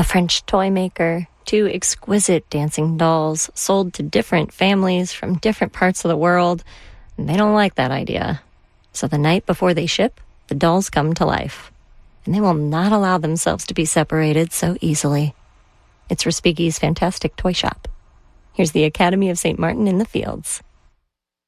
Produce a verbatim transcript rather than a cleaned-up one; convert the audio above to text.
French toy maker, two exquisite dancing dolls sold to different families from different parts of the world. And they don't like that idea. So the night before they ship, the dolls come to life. And they will not allow themselves to be separated so easily. It's Respighi's fantastic toy shop. Here's the Academy of Saint Martin in the Fields.